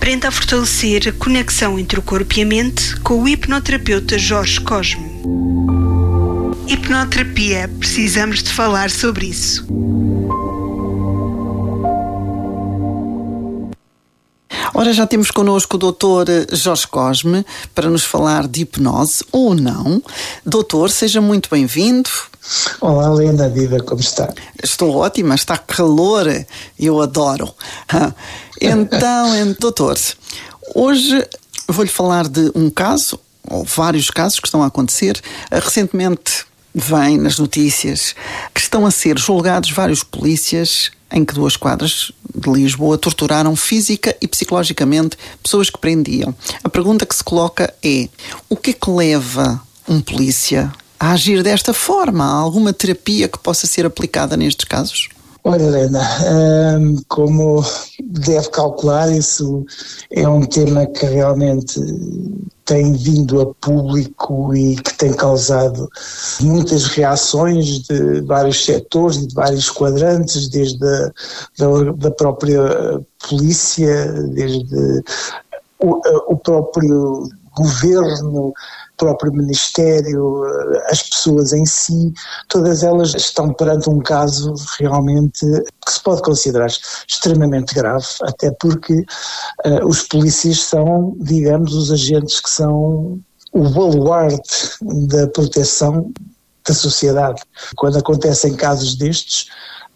Aprenda a fortalecer a conexão entre o corpo e a mente com o hipnoterapeuta Jorge Cosme. Hipnoterapia, precisamos de falar sobre isso. Ora, já temos connosco o Dr. Jorge Cosme para nos falar de hipnose, ou não. Doutor, seja muito bem-vindo. Olá, Helena, viva, como está? Estou ótima, está calor, eu adoro. Então, doutor, hoje vou-lhe falar de um caso, ou vários casos que estão a acontecer. Recentemente vem nas notícias que estão a ser julgados vários polícias em que 2 quadras de Lisboa torturaram física e psicologicamente pessoas que prendiam. A pergunta que se coloca é: o que é que leva um polícia a agir desta forma? Há alguma terapia que possa ser aplicada nestes casos? Olha, Helena, como deve calcular, isso é um tema que realmente tem vindo a público e que tem causado muitas reações de vários setores e de vários quadrantes, desde da própria polícia, desde o próprio governo, o próprio Ministério, as pessoas em si, todas elas estão perante um caso realmente que se pode considerar extremamente grave, até porque os polícias são, digamos, os agentes que são o baluarte da proteção da sociedade. Quando acontecem casos destes,